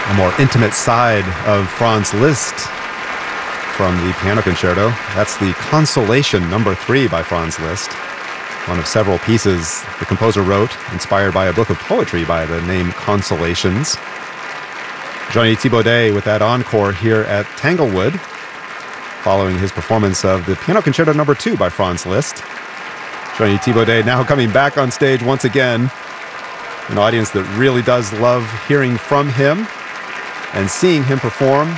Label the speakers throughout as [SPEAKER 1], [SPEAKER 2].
[SPEAKER 1] A more intimate side of Franz Liszt from the piano concerto. That's the Consolation No. 3 by Franz Liszt, one of several pieces the composer wrote, inspired by a book of poetry by the name Consolations. Johnny Thibaudet with that encore here at Tanglewood, following his performance of the Piano Concerto No. 2 by Franz Liszt. Johnny Thibaudet now coming back on stage once again, an audience that really does love hearing from him and seeing him perform.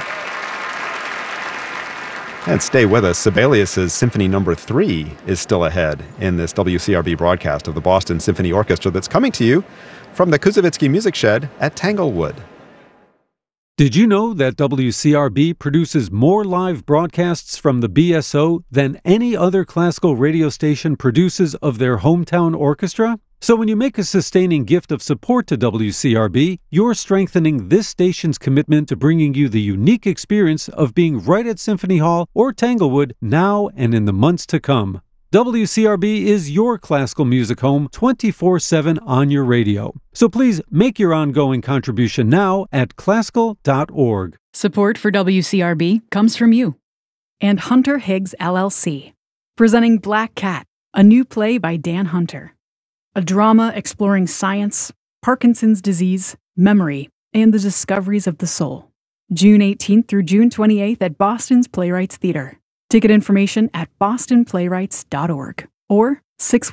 [SPEAKER 1] And stay with us, Sibelius' Symphony No. 3 is still ahead in this WCRB broadcast of the Boston Symphony Orchestra that's coming to you from the Kuzovitsky Music Shed at Tanglewood.
[SPEAKER 2] Did you know that WCRB produces more live broadcasts from the BSO than any other classical radio station produces of their hometown orchestra? So when you make a sustaining gift of support to WCRB, you're strengthening this station's commitment to bringing you the unique experience of being right at Symphony Hall or Tanglewood now and in the months to come. WCRB is your classical music home 24/7 on your radio. So please make your ongoing contribution now at classical.org.
[SPEAKER 3] Support for WCRB comes from you and Hunter Higgs LLC, presenting Black Cat, a new play by Dan Hunter. A drama exploring science, Parkinson's disease, memory, and the discoveries of the soul. June 18th through June 28th at Boston's Playwrights Theater. Ticket information at bostonplaywrights.org or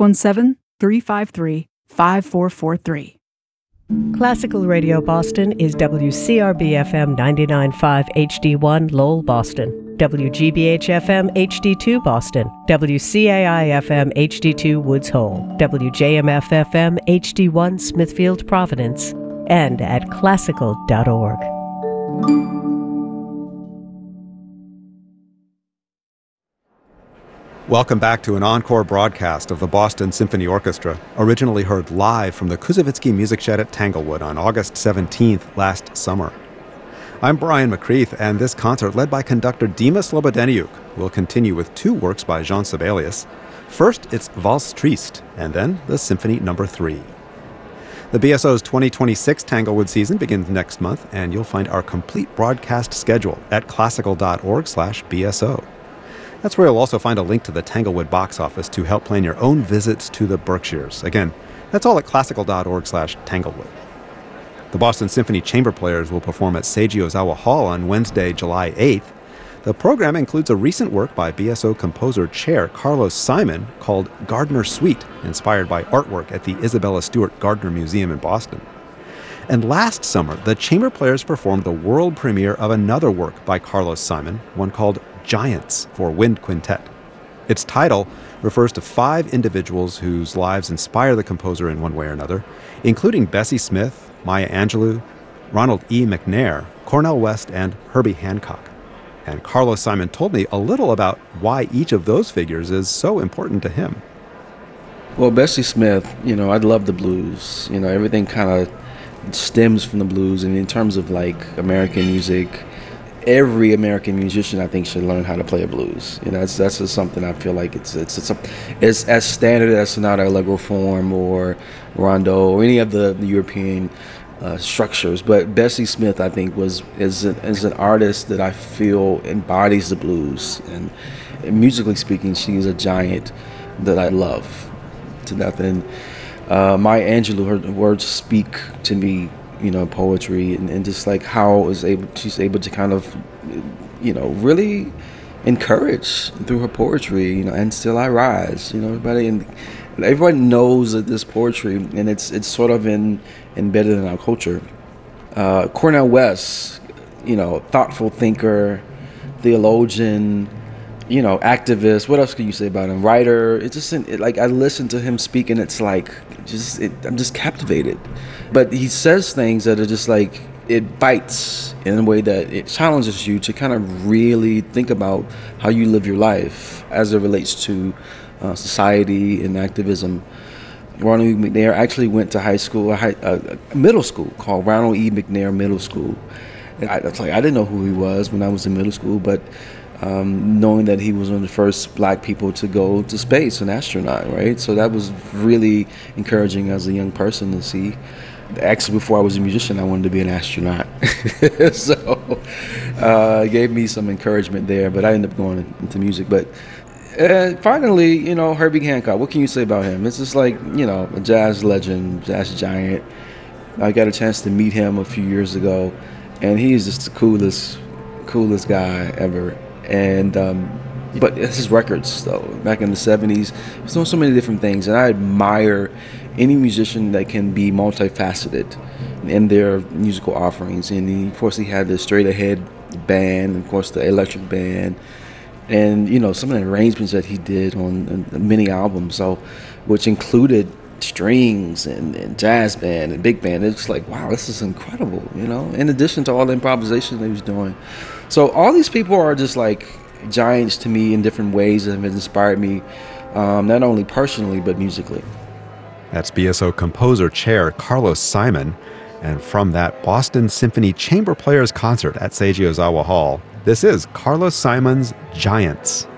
[SPEAKER 3] 617-353-5443.
[SPEAKER 4] Classical Radio Boston is WCRB-FM 99.5 HD1 Lowell, Boston, WGBH-FM HD2 Boston, WCAI-FM HD2 Woods Hole, WJMF-FM HD1 Smithfield, Providence, and at classical.org.
[SPEAKER 1] Welcome back to an encore broadcast of the Boston Symphony Orchestra, originally heard live from the Kuzovitsky Music Shed at Tanglewood on August 17th last summer. I'm Brian McCreath, and this concert, led by conductor Dima Slobodeniuk, will continue with two works by Jean Sibelius. First, it's Valse Triste, and then the Symphony No. 3. The BSO's 2026 Tanglewood season begins next month, and you'll find our complete broadcast schedule at classical.org/BSO. That's where you'll also find a link to the Tanglewood box office to help plan your own visits to the Berkshires. Again, that's all at classical.org/Tanglewood. The Boston Symphony Chamber Players will perform at Seiji Ozawa Hall on Wednesday, July 8th. The program includes a recent work by BSO composer chair Carlos Simon called Gardner Suite, inspired by artwork at the Isabella Stewart Gardner Museum in Boston. And last summer, the Chamber Players performed the world premiere of another work by Carlos Simon, one called Giants for Wind Quintet. Its title refers to 5 individuals whose lives inspire the composer in one way or another, including Bessie Smith, Maya Angelou, Ronald E. McNair, Cornel West, and Herbie Hancock. And Carlos Simon told me a little about why each of those figures is so important to him.
[SPEAKER 5] Well, Bessie Smith, I love the blues. Everything kind of stems from the blues. And in terms of American music, every American musician, I think, should learn how to play a blues. That's just something I feel like it's as standard as Sonata Allegro form or Rondo or any of the European structures. But Bessie Smith, I think, is an artist that I feel embodies the blues. And musically speaking, she's a giant that I love to death. And Maya Angelou, her words speak to me, poetry and just how she's able to kind of, really encourage through her poetry, and Still I Rise, everybody knows that this poetry, and it's sort of embedded in our culture. Cornel West, thoughtful thinker, theologian, activist. What else can you say about him? Writer. It's just I listen to him speak, and it's I'm just captivated. But he says things that are just it bites in a way that it challenges you to kind of really think about how you live your life as it relates to society and activism. Ronald E. McNair actually went to high school, a middle school called Ronald E. McNair Middle School. And I didn't know who he was when I was in middle school, but knowing that he was one of the first black people to go to space, an astronaut, right? So that was really encouraging as a young person to see. Actually, before I was a musician, I wanted to be an astronaut. So it gave me some encouragement there, but I ended up going into music. But finally, you know, Herbie Hancock, what can you say about him? It's just like, you know, a jazz legend, jazz giant. I got a chance to meet him a few years ago, and he's just the coolest guy ever. And but it's his records, though. Back in the 70s, he was doing so many different things, and I admire any musician that can be multifaceted in their musical offerings. And he, of course, he had the straight ahead band, and of course the electric band, and you know, some of the arrangements that he did on many albums, so which included strings and jazz band and big band. It's like, wow, this is incredible, you know, in addition to all the improvisation that he was doing. So all these people are just like giants to me in different ways that have inspired me, not only personally but musically.
[SPEAKER 1] That's BSO composer chair Carlos Simon. And from that Boston Symphony Chamber Players concert at Seiji Ozawa Hall, this is Carlos Simon's Giants.